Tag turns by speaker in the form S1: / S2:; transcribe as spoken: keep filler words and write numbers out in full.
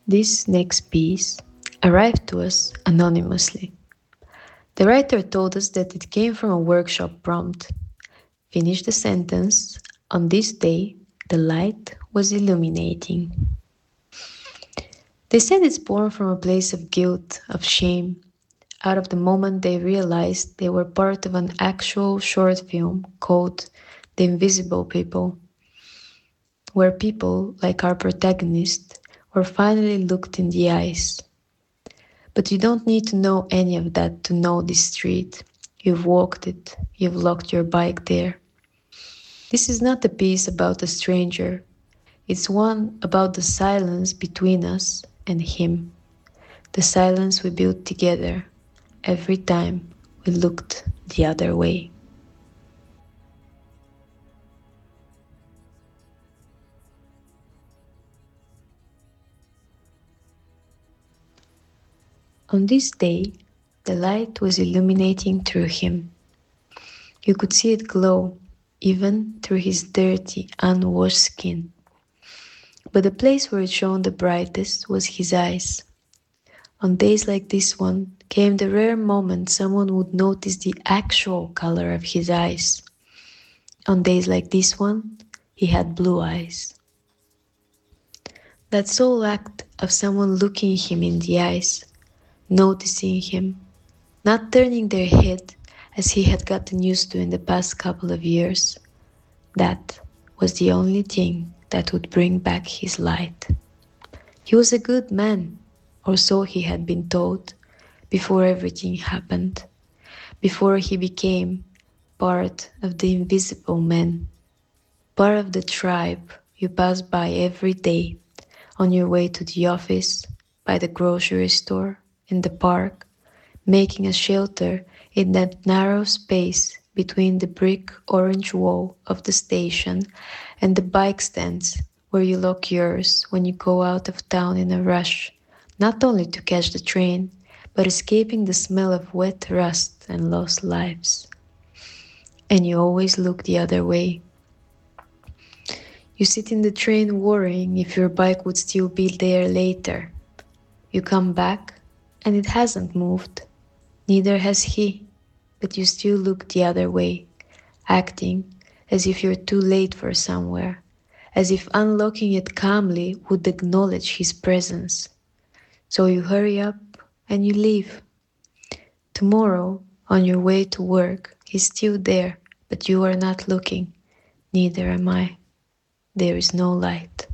S1: This next piece arrived to us anonymously. The writer told us that it came from a workshop prompt. Finish the sentence. On this day, the light was illuminating. They said it's born from a place of guilt, of shame, out of the moment they realized they were part of an actual short film called The Invisible People, where people, like our protagonist, were finally looked in the eyes. But you don't need to know any of that to know this street. You've walked it, you've locked your bike there. This is not a piece about a stranger, it's one about the silence between us and him, the silence we built together every time we looked the other way. On this day, the light was illuminating through him. You could see it glow, even through his dirty, unwashed skin. But the place where it shone the brightest was his eyes. On days like this one came the rare moment someone would notice the actual color of his eyes. On days like this one, he had blue eyes. That sole act of someone looking him in the eyes, noticing him, not turning their head as he had gotten used to in the past couple of years, that was the only thing that would bring back his light. He was a good man, or so he had been told, before everything happened, before he became part of the invisible men, part of the tribe you pass by every day on your way to the office, by the grocery store, in the park, making a shelter in that narrow space between the brick orange wall of the station and the bike stands where you lock yours when you go out of town in a rush, not only to catch the train, but escaping the smell of wet rust and lost lives. And you always look the other way. You sit in the train worrying if your bike would still be there later. You come back and it hasn't moved. Neither has he, but you still look the other way, acting as if you're too late for somewhere, as if unlocking it calmly would acknowledge his presence. So you hurry up and you leave. Tomorrow, on your way to work, he's still there, but you are not looking. Neither am I. There is no light.